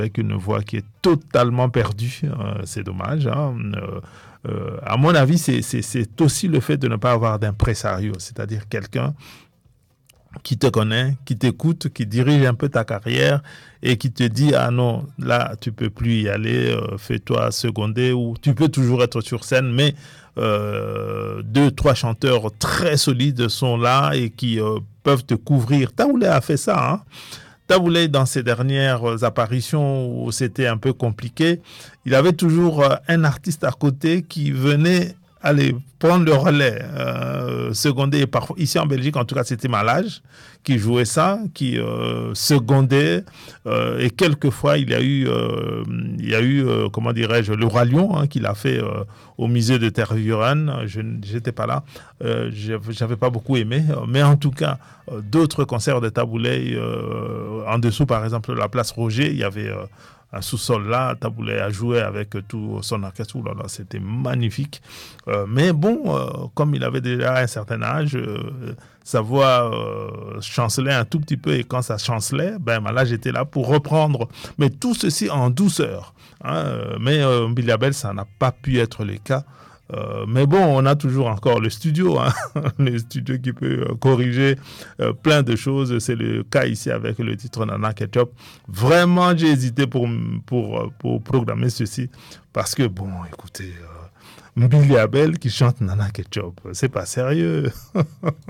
avec une voix qui est totalement perdue. C'est dommage. À mon avis, c'est aussi le fait de ne pas avoir d'impresario, c'est-à-dire quelqu'un qui te connaît, qui t'écoute, qui dirige un peu ta carrière et qui te dit ah non, là tu peux plus y aller, fais-toi seconder, ou tu peux toujours être sur scène, mais deux, trois chanteurs très solides sont là et qui peuvent te couvrir. Taoulé a fait ça, hein. Taboulay, dans ses dernières apparitions où c'était un peu compliqué, il avait toujours un artiste à côté qui venait aller prendre le relais, seconder. Parfois, ici en Belgique, en tout cas, c'était Malage qui jouait ça, qui secondait. Et quelquefois, il y a eu comment dirais-je, le Roi Lion, hein, qu'il a fait au musée de Tervuren. Je n'étais pas là. J'avais pas beaucoup aimé. Mais en tout cas, d'autres concerts de Taboulay, en dessous, par exemple, la place Roger, il y avait un sous-sol là, Taboulay a joué avec tout son orchestre. Là, c'était magnifique. Mais bon, comme il avait déjà un certain âge, sa voix chancelait un tout petit peu, et quand ça chancelait, là j'étais là pour reprendre. Mais tout ceci en douceur. Hein, mais Billy Abel, ça n'a pas pu être le cas. Mais bon, on a toujours encore le studio, hein, le studio qui peut corriger plein de choses. C'est le cas ici avec le titre Nana Ketchup. Vraiment, j'ai hésité pour programmer ceci parce que, bon, écoutez, Billy Abel qui chante Nana Ketchup, c'est pas sérieux.